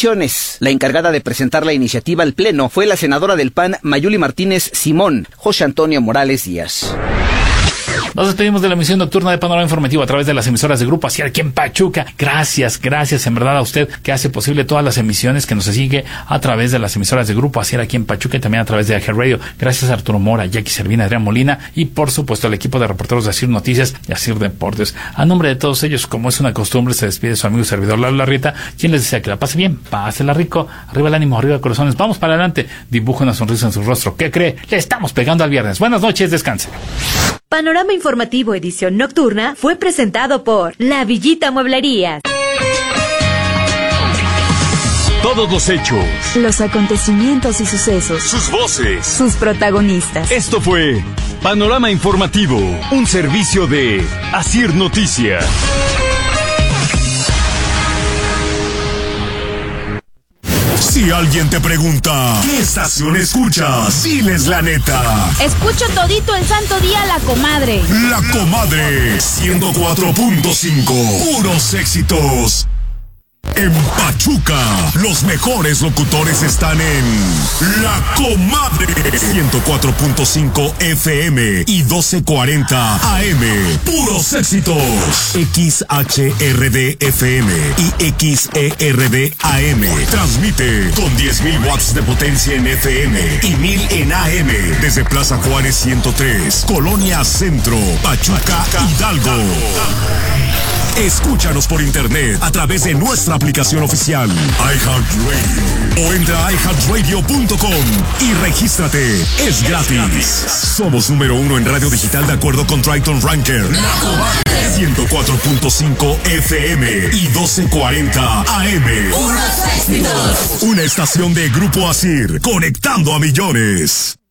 elecciones. La encargada de presentar la iniciativa al Pleno fue la senadora del PAN, Mayuli Martínez Simón, José Antonio Morales Díaz. Nos despedimos de la emisión nocturna de Panorama Informativo a través de las emisoras de Grupo Asier aquí en Pachuca. Gracias en verdad a usted que hace posible todas las emisiones, que nos sigue a través de las emisoras de Grupo Asier aquí en Pachuca y también a través de AG Radio. Gracias a Arturo Mora, Jackie Servina, Adrián Molina y por supuesto al equipo de reporteros de Asier Noticias y Asier Deportes. A nombre de todos ellos, como es una costumbre, se despide su amigo y servidor Lalo Larrieta, quien les desea que la pase bien, pásela rico, arriba el ánimo, arriba el corazones, vamos para adelante, dibuja una sonrisa en su rostro. ¿Qué cree? Le estamos pegando al viernes. Buenas noches, descanse. Panorama Informativo edición nocturna fue presentado por La Villita Mueblerías. Todos los hechos, los acontecimientos y sucesos, sus voces, sus protagonistas. Esto fue Panorama Informativo, un servicio de Asier Noticias. Si alguien te pregunta, ¿qué estación escuchas? Diles la neta. Escucho todito el santo día La Comadre. La Comadre, 104.5. Puros éxitos. En Pachuca, los mejores locutores están en La Comadre, 104.5 FM y 1240 AM. Puros éxitos. XHRD FM y XERD AM. Transmite con 10.000 watts de potencia en FM y 1.000 en AM. Desde Plaza Juárez 103, Colonia Centro, Pachuca, Hidalgo. Escúchanos por internet a través de nuestra aplicación oficial iHeartRadio o entra a iHeartRadio.com y regístrate. Es gratis. Somos número 1 en radio digital de acuerdo con Triton Ranker. 104.5 FM y 1240 AM. Una estación de Grupo Asier, conectando a millones.